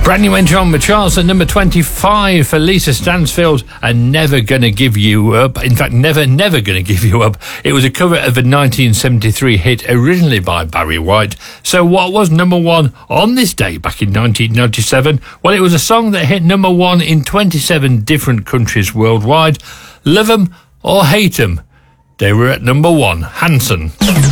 Brand new entry on the charts at number 25 for Lisa Stansfield and Never Gonna Give You Up. In fact, Never Gonna Give You Up. It was a cover of a 1973 hit originally by Barry White. So what was number one on this day back in 1997? Well, it was a song that hit number one in 27 different countries worldwide. Love 'em or hate 'em, they were at number one. Hanson.